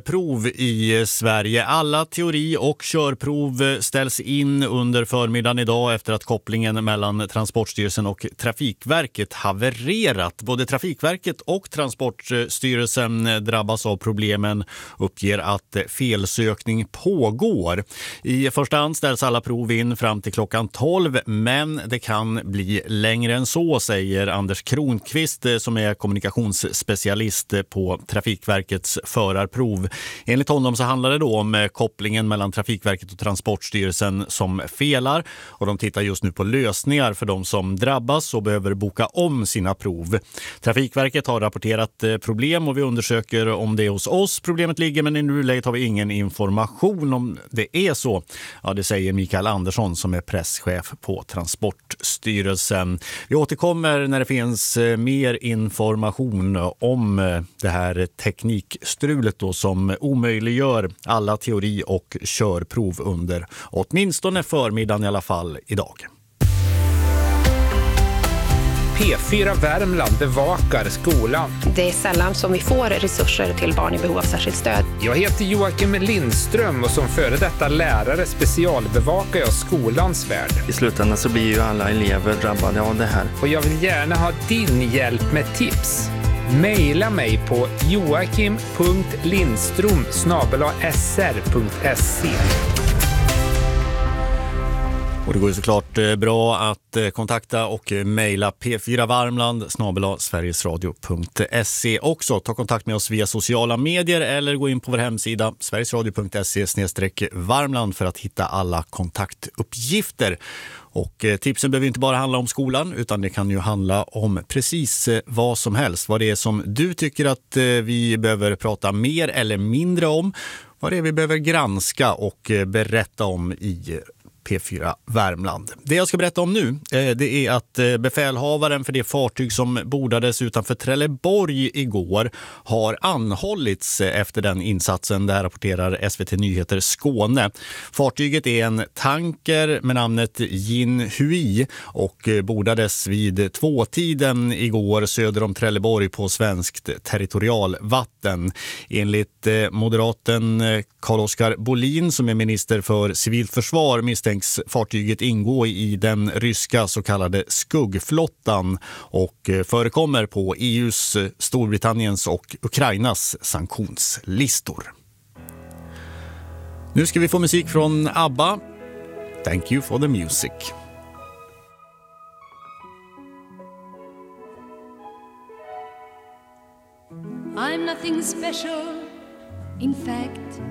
förarprov i Sverige. Alla teori- och körprov ställs in under förmiddagen idag efter att kopplingen mellan Transportstyrelsen och Trafikverket havererat. Både Trafikverket och Transportstyrelsen drabbas av problemen, uppger att felsökning pågår. I första hand ställs alla prov in fram till klockan 12, men det kan bli längre än så, säger Anders Kronqvist som är kommunikationsspecialist på Trafikverkets förarprov. Enligt honom så handlar det då om kopplingen mellan Trafikverket och Transportstyrelsen som felar, och de tittar just nu på lösningar för de som drabbas och behöver boka om sina prov. Trafikverket har rapporterat problem och vi undersöker om det är hos oss problemet ligger, men i nuläget har vi ingen information om det är så. Ja, det säger Mikael Andersson som är presschef på Transportstyrelsen. Vi återkommer när det finns mer information om det här teknikstrulet då, som omöjliggör alla teori- och körprov under åtminstone förmiddagen i alla fall idag. P4 Värmland bevakar skolan. Det är sällan som vi får resurser till barn i behov av särskilt stöd. Jag heter Joakim Lindström och som före detta lärare specialbevakar jag skolans värld. I slutändan så blir ju alla elever drabbade av det här. Och jag vill gärna ha din hjälp med tips. Maila mig på joakim.lindstrom@sr.se. Och det går ju såklart bra att kontakta och mejla p4varmland@sverigesradio.se också. Ta kontakt med oss via sociala medier eller gå in på vår hemsida sverigesradio.se/varmland för att hitta alla kontaktuppgifter. Och tipsen behöver inte bara handla om skolan utan det kan ju handla om precis vad som helst. Vad det är som du tycker att vi behöver prata mer eller mindre om. Vad det är vi behöver granska och berätta om i P4 Värmland. Det jag ska berätta om nu det är att befälhavaren för det fartyg som bordades utanför Trelleborg igår har anhållits efter den insatsen. Det här rapporterar SVT Nyheter Skåne. Fartyget är en tanker med namnet Jin Hui och bordades vid 2-tiden igår söder om Trelleborg på svenskt territorialvatten. Enligt moderaten Carl-Oskar Bolin som är minister för civilt försvar misstänks fartyget ingå i den ryska så kallade skuggflottan och förekommer på EU:s, Storbritanniens och Ukrainas sanktionslistor. Nu ska vi få musik från ABBA. Thank you for the music. I'm nothing special, in fact